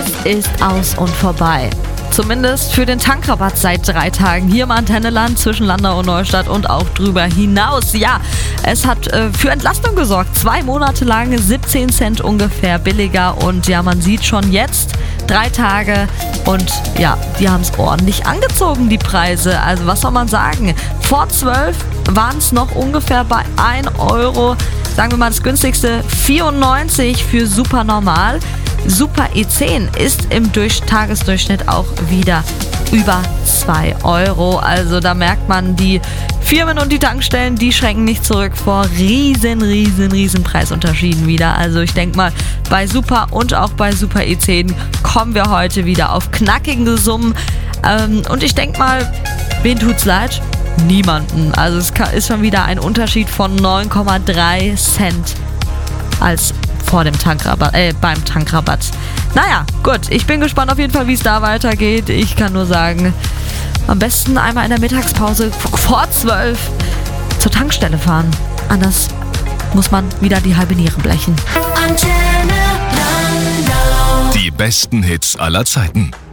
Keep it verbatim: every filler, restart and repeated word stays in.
ist aus und vorbei. Zumindest für den Tankrabatt seit drei Tagen hier im Antenneland zwischen Landau und Neustadt und auch drüber hinaus. Ja, es hat äh, für Entlastung gesorgt. Zwei Monate lang siebzehn Cent ungefähr billiger und ja, man sieht schon jetzt drei Tage und ja, die haben es ordentlich angezogen, die Preise. Also was soll man sagen? Vor zwölf waren es noch ungefähr bei ein Euro. Sagen wir mal das günstigste vierundneunzig für super normal. Super E zehn ist im Durch- Tagesdurchschnitt auch wieder über zwei Euro. Also da merkt man, die Firmen und die Tankstellen, die schränken nicht zurück vor riesen, riesen, riesen Preisunterschieden wieder. Also ich denke mal, bei Super und auch bei Super E zehn kommen wir heute wieder auf knackige Summen. Ähm, und ich denke mal, wen tut's leid? Niemanden. Also es ist schon wieder ein Unterschied von neun Komma drei Cent als vor dem Tankrabatt, äh, beim Tankrabatt. Naja, gut, ich bin gespannt auf jeden Fall, wie es da weitergeht. Ich kann nur sagen, am besten einmal in der Mittagspause vor zwölf zur Tankstelle fahren. Anders muss man wieder die halbe Niere blechen. Die besten Hits aller Zeiten.